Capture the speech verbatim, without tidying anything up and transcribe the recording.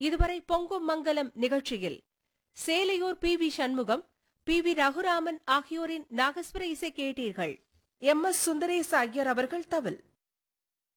இதுவரை பொங்கும் மங்கலம் நிகழ்ச்சியில் Selaiyur P V Shanmugam, P V Raghuraman ஆகியோரின் நாகஸ்வர இசை கேட்டீர்கள். எம் எஸ் சுந்தரேச ஐயர் அவர்கள் தவில்.